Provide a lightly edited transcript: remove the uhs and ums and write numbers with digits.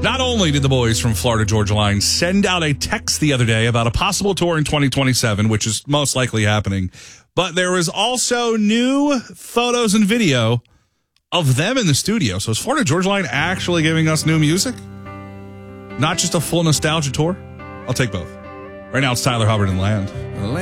Not only did the boys from Florida Georgia Line send out a text the other day about a possible tour in 2027, which is most likely happening, but there was also new photos and video of them in the studio. So is Florida Georgia Line actually giving us new music? Not just a full nostalgia tour? I'll take both. Right now it's Tyler Hubbard and Land.